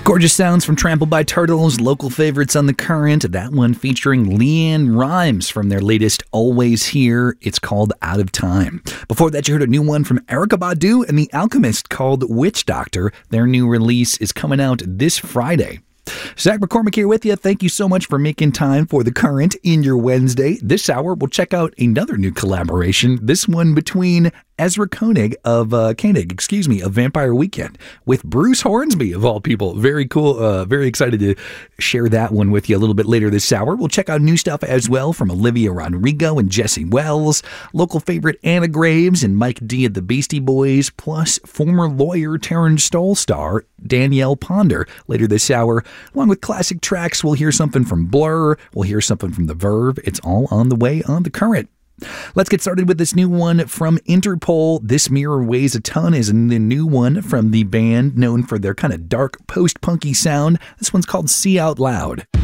Gorgeous sounds from Trampled by Turtles, local favorites on the current. That one featuring Leanne Rimes from their latest Always Here. It's called Out of Time. Before that, you heard a new one from Erykah Badu and The Alchemist called Witch Doctor. Their new release is coming out this Friday. Zach McCormick here with you. Thank you so much for making time for the current in your Wednesday. This hour, we'll check out another new collaboration. This one between Ezra Koenig of Vampire Weekend with Bruce Hornsby, of all people. Very cool. Very excited to share that one with you a little bit later this hour. We'll check out new stuff as well from Olivia Rodrigo and Jesse Wells, local favorite Anna Graves and Mike D of the Beastie Boys, plus former lawyer Terrence Stoll star Danielle Ponder later this hour. Along with classic tracks, we'll hear something from Blur, we'll hear something from The Verve. It's all on the way on the current. Let's get started with this new one from Interpol. This Mirror Weighs a Ton is the new one from the band known for their kind of dark post-punky sound. This one's called See Out Loud.